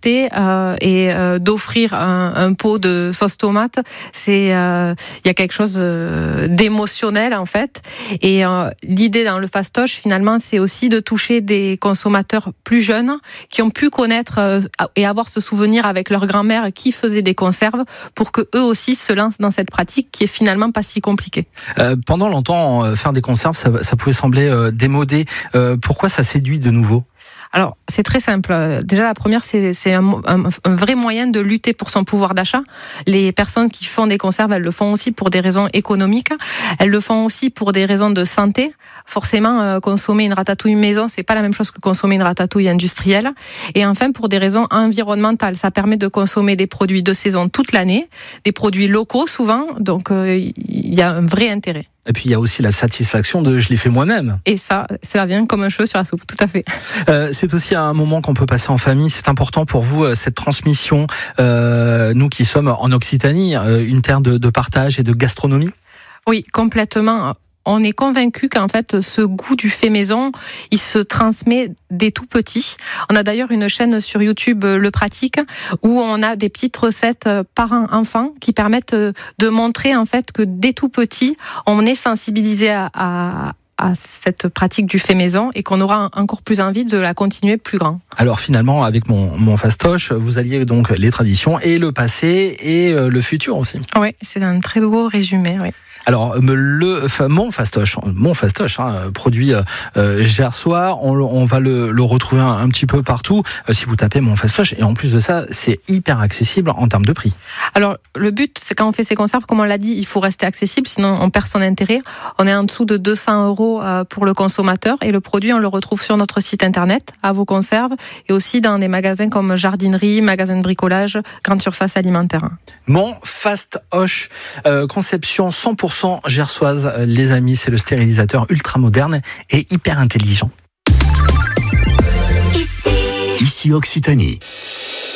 s'adapter et d'offrir un pot de sauce tomate, il y a quelque chose d'émotionnel en fait. Et l'idée dans le fastoche finalement, c'est aussi de toucher des consommateurs plus jeunes qui ont pu connaître et avoir ce souvenir avec leur grand-mère qui faisait des conserves pour que eux aussi se lancent dans cette pratique qui est finalement pas si compliquée. Pendant longtemps, faire des conserves, ça pouvait sembler démodé. Pourquoi ça séduit de nouveau ? Alors, c'est très simple. Déjà, la première, c'est un vrai moyen de lutter pour son pouvoir d'achat. Les personnes qui font des conserves, elles le font aussi pour des raisons économiques. Elles le font aussi pour des raisons de santé. Forcément, consommer une ratatouille maison, c'est pas la même chose que consommer une ratatouille industrielle. Et enfin, pour des raisons environnementales, ça permet de consommer des produits de saison toute l'année, des produits locaux souvent. Donc, il y a un vrai intérêt. Et puis il y a aussi la satisfaction de je l'ai fait moi-même. Et ça vient comme un cheveu sur la soupe, tout à fait. C'est aussi un moment qu'on peut passer en famille. C'est important pour vous, cette transmission. Nous qui sommes en Occitanie, une terre de partage et de gastronomie. Oui, complètement. On est convaincu qu'en fait, ce goût du fait maison, il se transmet des tout petits. On a d'ailleurs une chaîne sur YouTube, Le Pratique, où on a des petites recettes parents-enfants qui permettent de montrer en fait que dès tout petit, on est sensibilisé à cette pratique du fait maison et qu'on aura encore plus envie de la continuer plus grand. Alors finalement, avec mon fastoche, vous alliez donc les traditions et le passé et le futur aussi. Oui, c'est un très beau résumé, oui. Alors mon fastoche, produit gersois, on va le retrouver un petit peu partout si vous tapez mon fastoche, et en plus de ça, c'est hyper accessible en termes de prix. Alors le but, c'est quand on fait ces conserves, comme on l'a dit, il faut rester accessible, sinon on perd son intérêt. On est en dessous de 200 € pour le consommateur, et le produit on le retrouve sur notre site internet, à vos conserves, et aussi dans des magasins comme jardinerie, magasins de bricolage, grande surface alimentaire. Mon fastoche, conception 100% gersoise, les amis, c'est le stérilisateur ultra moderne et hyper intelligent. Ici Occitanie.